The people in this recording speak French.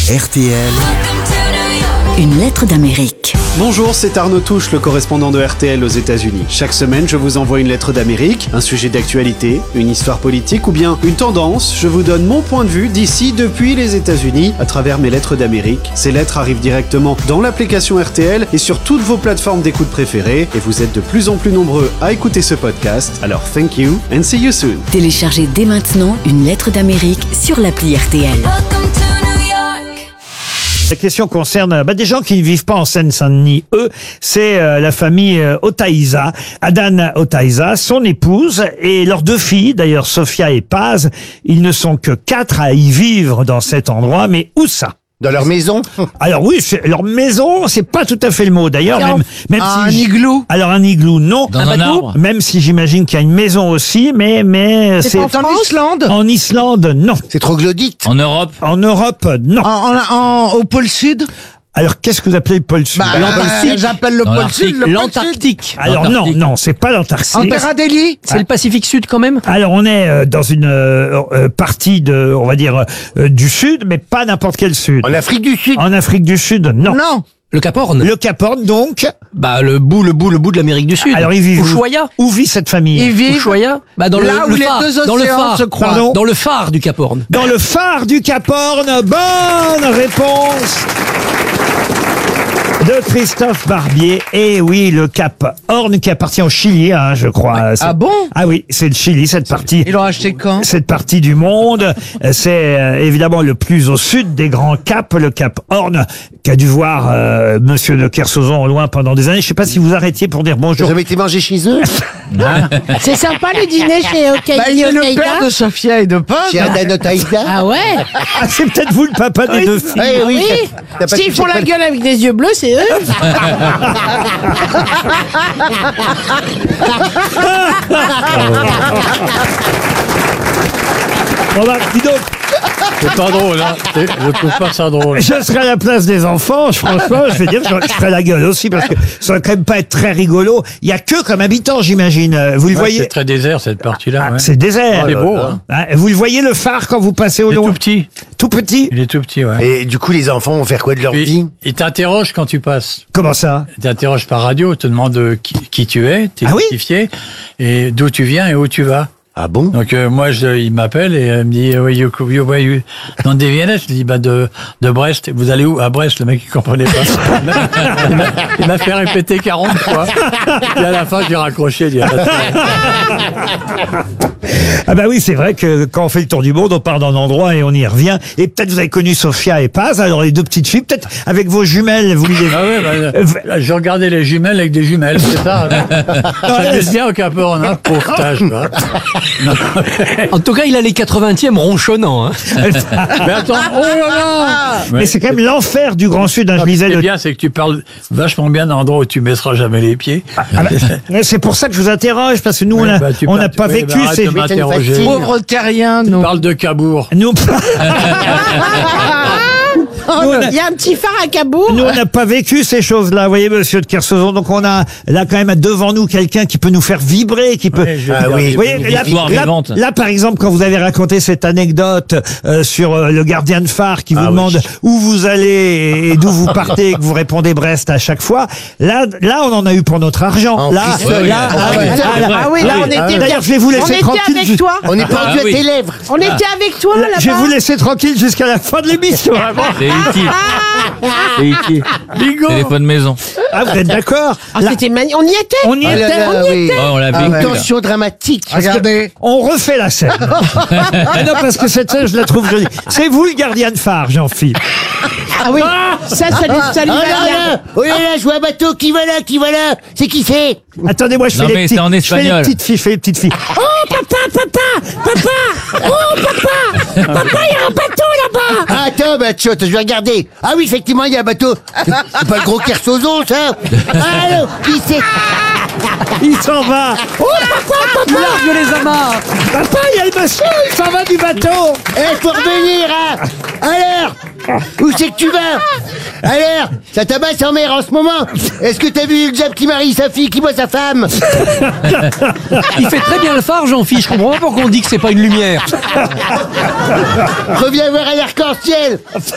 RTL. Une lettre d'Amérique. Bonjour, c'est Arnaud Touche, le correspondant de RTL aux États-Unis. Chaque semaine, je vous envoie une lettre d'Amérique, un sujet d'actualité, une histoire politique ou bien une tendance. Je vous donne mon point de vue d'ici, depuis les États-Unis, à travers mes lettres d'Amérique. Ces lettres arrivent directement dans l'application RTL et sur toutes vos plateformes d'écoute préférées. Et vous êtes de plus en plus nombreux à écouter ce podcast. Alors, thank you and see you soon. Téléchargez dès maintenant une lettre d'Amérique sur l'appli RTL. La question concerne des gens qui ne vivent pas en Seine-Saint-Denis. Eux, c'est la famille Otaiza, Adan Otaiza, son épouse et leurs deux filles, d'ailleurs Sophia et Paz. Ils ne sont que 4 à y vivre dans cet endroit, mais où ça ? Dans leur maison? Alors oui, leur maison, c'est pas tout à fait le mot. D'ailleurs, même un si igloo? Alors un igloo, non. Dans un arbre? Même si j'imagine qu'il y a une maison aussi, mais c'est en Islande? En Islande, non. C'est troglodyte. En Europe? En Europe, non. Au pôle Sud? Alors qu'est-ce que vous appelez le pôle Sud? J'appelle le Dans pôle Sud le pôle l'Antarctique. Alors non, c'est pas l'Antarctique. Sud. En Terra Delhi? C'est le Pacifique Sud quand même? Alors on est dans une partie de, on va dire, du Sud, mais pas n'importe quel Sud. En Afrique du Sud? En Afrique du Sud, non. Non. Le Cap Horn? Le Cap Horn, donc. Bah le bout de l'Amérique du Sud. Alors ils vivent Ushuaia? Où vit cette famille? Ils vivent Ushuaia? Bah dans là le où les phare, deux dans le océans phare, se croisent. Pardon? dans le phare du Cap Horn. Dans le phare du Cap Horn. Bonne réponse de Christophe Barbier. Et oui, le Cap Horn qui appartient au Chili, je crois. Ah bon? Ah oui, c'est le Chili, cette partie. Ils l'ont acheté quand? Cette partie du monde, c'est évidemment le plus au sud des grands caps, le Cap Horn, qu'a dû voir Monsieur de Kersauzon au loin pendant des années. Je sais pas si vous arrêtiez pour dire bonjour. Vous avez été manger chez eux? C'est sympa le dîner chez Il est le Otaiza. père de Sophia et de Paz. Chez Adan Otaiza? Ah ouais. Ah, c'est peut-être vous le papa des deux filles. Eh oui. Oui. T'as pas S'ils touché font la le- gueule avec des yeux bleus, c'est eux. Bon bah, dis donc, C'est pas drôle, hein. Je trouve pas ça drôle. je serais à la place des enfants, franchement, je vais dire, je ferais la gueule aussi, parce que ça va quand même pas être très rigolo. Il y a que comme habitant, j'imagine. Vous le Ouais, voyez? c'est très désert, cette partie-là. Ouais. C'est désert. C'est beau, hein. Vous le voyez le phare quand vous passez au Il est loin? tout petit. Tout petit? Il est tout petit, ouais. Et du coup, les enfants vont faire quoi de leur vie? Il t'interroge quand tu passes. Comment ça? Il t'interroge par radio, il te demande qui tu es, t'es Ah oui? identifié, et d'où tu viens et où tu vas. Ah bon? Donc moi, il m'appelle et il me dit, where you dans des Viennet. Je dis, de Brest. Vous allez où? À Brest. Le mec, il comprenait pas. Il m'a fait répéter 40 fois. Et à la fin, j'ai raccroché. J'ai dit, Ah bah oui, c'est vrai que quand on fait le tour du monde, on part d'un endroit et on y revient. Et peut-être vous avez connu Sophia et Paz, alors les deux petites filles, peut-être avec vos jumelles, vous les... ah ouais, je regardais les jumelles avec des jumelles, c'est ça. Ça laisse bien au Cap Horn, hein, pauvre tâche, quoi. En tout cas, il a les 80e ronchonnants. Hein. Mais attends, oh là là! Mais c'est quand même l'enfer du Grand Sud, je Ce lisais qui est le... bien, c'est que tu parles vachement bien d'un endroit où tu mettras jamais les pieds. C'est pour ça que je vous interroge, parce que nous, Ouais, on n'a pas vécu arrête ces... de m'interroger. Pauvres terriens, nous. Parle de Cabourg. Nous, Il y a un petit phare à Cabourg. nous, on n'a pas vécu ces choses-là, vous voyez, monsieur de Kersauzon. Donc on a là quand même devant nous quelqu'un qui peut nous faire vibrer, qui peut... Ouais, je vais Ah dire, oui. Vous voyez, Une histoire vivante. là, par exemple, quand vous avez raconté cette anecdote sur le gardien de phare qui vous demande où vous allez et d'où vous partez et que vous répondez Brest à chaque fois, là, on en a eu pour notre argent. En Là, frissonne. là, Ah oui, là on était. D'ailleurs, je vais vous On laisser était tranquille. avec toi. On est pendu à oui. tes lèvres. On était avec toi là-bas. Je vais vous laisser tranquille jusqu'à la fin de l'émission. C'est utile. C'est utile. Bingo! Téléphone maison. Ah, vous êtes d'accord? Ah, Là, c'était magnifique. On y était. on y Ah là était. là, oui. Oh, on l'a Ah vécu. ouais. là. Tension dramatique. Regardez. On refait la scène. Ah non, parce que cette scène, je la trouve jolie. C'est vous le gardien de phare, Jean-Philippe. Ah oui. Ça lui Ah va là bien. là! Oh là là, je vois un bateau, qui va là? C'est qui c'est? Attendez, moi, je Non, fais mais les c'est en petites, je fais les espagnol. petites filles. Oh, papa! Oh, papa! Papa, il y a un bateau là-bas! Ah, attends, bah, tchot, je vais regarder. Ah oui, effectivement, il y a un bateau. C'est pas le gros Kersauzon, ça? Allô, qui c'est? Il s'en va! Oh, papa! Largue les amarres. Papa, il y a le monsieur, il s'en va du bateau! Eh, faut revenir, hein? Alors? Où c'est que tu vas? Alors? Ça tabasse en mer en ce moment? Est-ce que t'as vu le diable qui marie sa fille, qui voit sa femme? Il fait très bien le phare, Jean-Philippe. Je comprends pas pourquoi on dit que c'est pas une lumière. Reviens voir à l'arc-en-ciel!